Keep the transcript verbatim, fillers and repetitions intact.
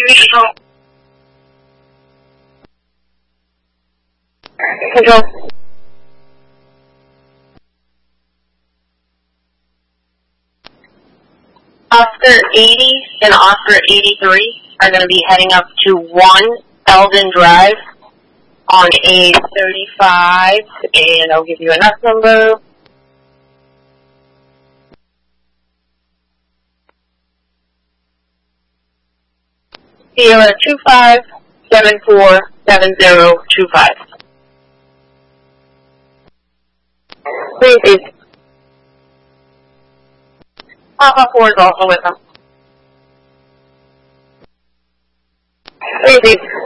Control. Control. Oscar eighty and Oscar eighty-three are going to be heading up to one Eldon Drive on A thirty-five, and I'll give you a nut number. Sierra two five seven four seven zero two five. Please, please. Papa four is also with them. Please, please.